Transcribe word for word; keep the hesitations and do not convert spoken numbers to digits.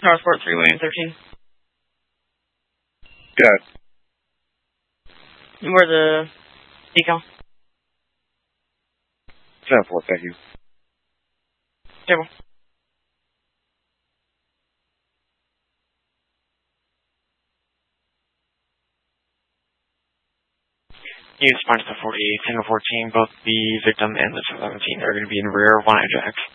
Northport three, William thirteen. Good. Where's the decal? ten four, thank you. Table. You respond to the forty-eight, Tango fourteen, both the victim and the seventeen are going to be in rear, one Ajax.